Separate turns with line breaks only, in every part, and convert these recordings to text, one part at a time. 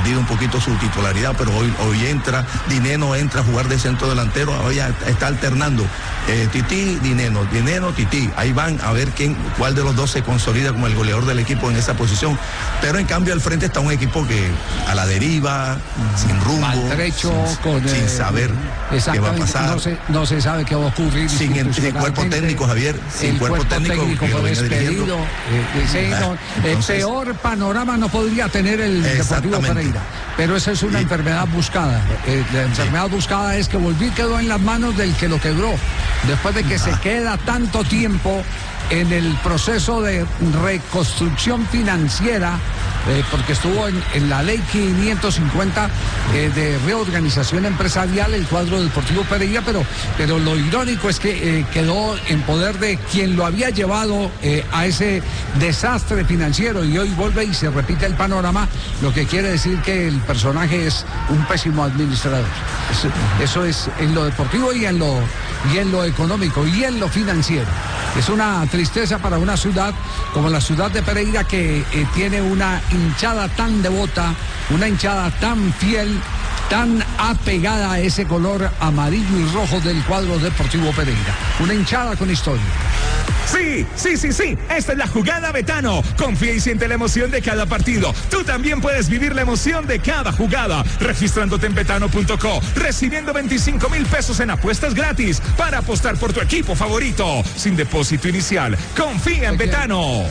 perdido un poquito su titularidad, pero hoy entra, Dineno entra a jugar de centro delantero, hoy está alternando Tití, Dineno, Tití, ahí van a ver cuál de los dos se consolida como el goleador del equipo en esa posición, pero en cambio al frente está un equipo que a la deriva, sin rumbo,
derecho,
sin saber qué va a pasar,
no se sabe qué va a ocurrir,
sin cuerpo técnico, Javier, sin cuerpo técnico
fue despedido, el peor panorama no podría tener el Deportivo Pereira, pero esa es una enfermedad buscada. La enfermedad buscada es que quedó en las manos del que lo quebró, después de que se queda tanto tiempo en el proceso de reconstrucción financiera, porque estuvo en la ley 550 de reorganización empresarial el cuadro Deportivo Pereira, pero lo irónico es que quedó en poder de quien lo había llevado a ese desastre financiero, y hoy vuelve y se repite el panorama, lo que quiere decir que el personaje es un pésimo administrador. Eso es en lo deportivo y en lo económico y en lo financiero. Es una tristeza para una ciudad como la ciudad de Pereira, que tiene una hinchada tan devota, una hinchada tan fiel, tan apegada a ese color amarillo y rojo del cuadro Deportivo Pereira. Una hinchada con historia.
Sí. Esta es la jugada Betano. Confía y siente la emoción de cada partido. Tú también puedes vivir la emoción de cada jugada registrándote en betano.co, recibiendo 25,000 pesos en apuestas gratis para apostar por tu equipo favorito sin depósito inicial. Confía en Betano.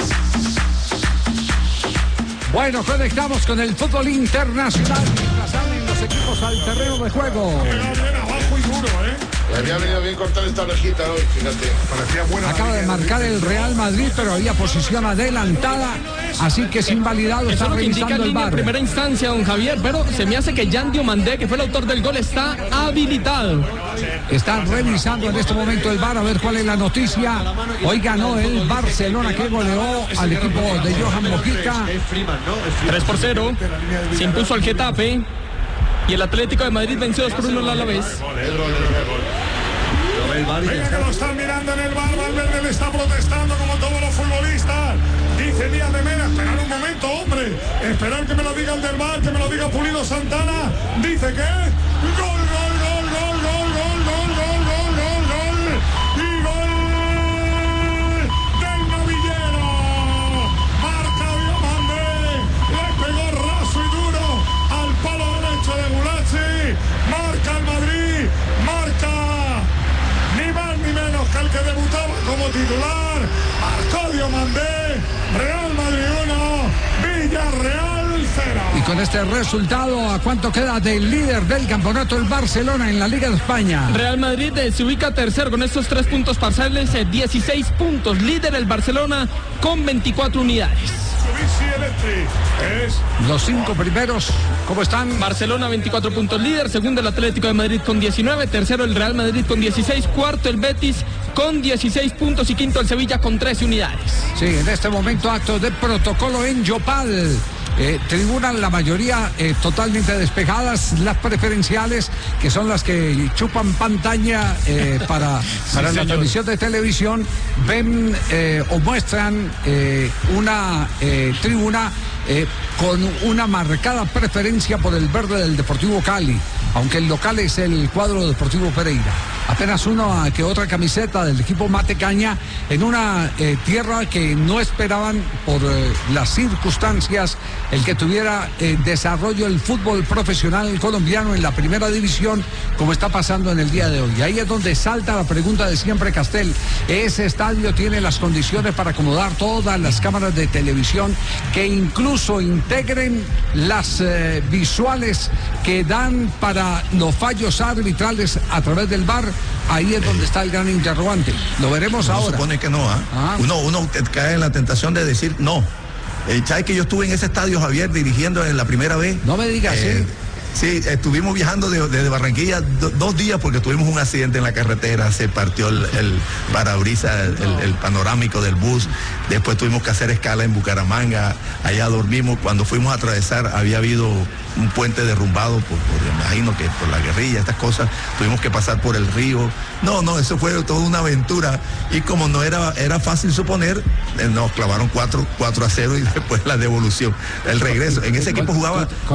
Bueno, conectamos con el fútbol internacional mientras salen los equipos al terreno de juego.
Me había venido bien cortar esta orejita hoy, fíjate. Parecía buena.
Acaba de marcar el Real Madrid, pero había posición adelantada, así que es invalidado. Está revisando el VAR.
En primera instancia, don Javier, pero se me hace que Jan Diomandé, que fue el autor del gol, está habilitado.
Está revisando en este momento el VAR, a ver cuál es la noticia. Hoy ganó el Barcelona, que goleó al equipo de Johan Mojica.
3-0. Se impuso al Getafe. Y el Atlético de Madrid venció 2-1 al Alavés.
Venga, que lo están mirando en el VAR. Valverde le está protestando como todos los futbolistas. Dice Díaz de Mera, esperar un momento, hombre. Esperar que me lo diga el del VAR, que me lo diga Pulido Santana. Dice que gol. Y gol del novillero. Marca Diomandé. Le pegó raso y duro al palo derecho de Gulacsi. Marca el Madrid. Marca ni más ni menos que el que debutaba como titular. Marcó Diomandé. Real Madrid 1, Villarreal 0.
Y con este resultado, ¿a cuánto queda del líder del campeonato el Barcelona en la Liga de España?
Real Madrid se ubica tercero con estos 3 puntos parciales, 16 puntos. Líder el Barcelona con 24 unidades.
Los 5 primeros, ¿cómo están?
Barcelona 24 puntos líder, segundo el Atlético de Madrid con 19, tercero el Real Madrid con 16, cuarto el Betis con 16 puntos y quinto el Sevilla con 13 unidades.
Sí, en este momento acto de protocolo en Yopal. Tribuna, la mayoría totalmente despejadas, las preferenciales, que son las que chupan pantalla para la transmisión de televisión, ven o muestran una tribuna con una marcada preferencia por el verde del Deportivo Cali, aunque el local es el cuadro Deportivo Pereira. Apenas una que otra camiseta del equipo Matecaña en una tierra que no esperaban por las circunstancias el que tuviera desarrollo el fútbol profesional colombiano en la primera división, como está pasando en el día de hoy. Ahí es donde salta la pregunta de siempre, Castel. ¿Ese estadio tiene las condiciones para acomodar todas las cámaras de televisión que incluso integren las visuales que dan para los fallos arbitrales a través del VAR? Ahí es donde está el gran interrogante. Lo veremos ahora.
Supone que no, Uno cae en la tentación de decir no. ¿Sabes que yo estuve en ese estadio, Javier, dirigiendo en la primera vez?
No me digas,
Sí, estuvimos viajando desde Barranquilla 2 días porque tuvimos un accidente en la carretera, se partió el parabrisas, el panorámico del bus, después tuvimos que hacer escala en Bucaramanga, allá dormimos, cuando fuimos a atravesar había habido un puente derrumbado, me imagino que por la guerrilla, estas cosas, tuvimos que pasar por el río, no, eso fue toda una aventura, y como no era fácil suponer, nos clavaron 4-0 y después la devolución, el regreso, en ese equipo jugaba